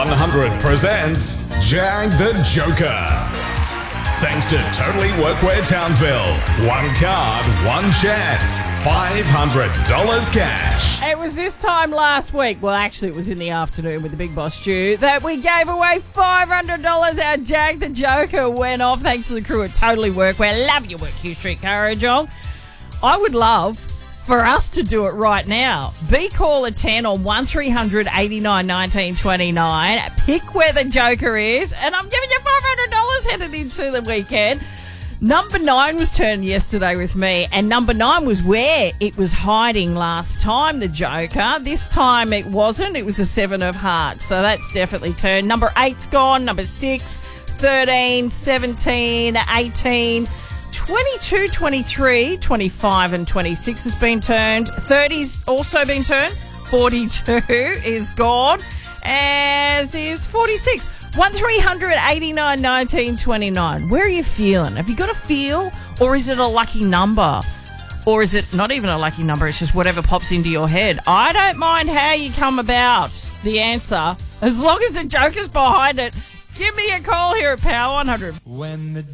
100 presents Jag the Joker. Thanks to Totally Workwear Townsville. One card, one chance. $500 cash. It was this time last week, well actually it was in the afternoon with the big boss Stu, that we gave away $500. Our Jag the Joker went off thanks to the crew at Totally Workwear. Love your work history, Currajong. I would love for us to do it right now. Be caller 10 on 1300 89 19 29. Pick where the Joker is, and I'm giving you $500 headed into the weekend. Number 9 was turned yesterday with me, and number 9 was where it was hiding last time, the Joker. This time it wasn't. It was a 7 of hearts, so that's definitely turned. Number 8's gone, number 6, 13, 17, 18, 22, 23, 25 and 26 has been turned. 30's also been turned. 42 is gone, as is 46. 1300 89 19 29. Where are you feeling? Have you got a feel, or is it a lucky number? Or is it not even a lucky number? It's just whatever pops into your head. I don't mind how you come about the answer, as long as the Joker's behind it. Give me a call here at Power 100. When the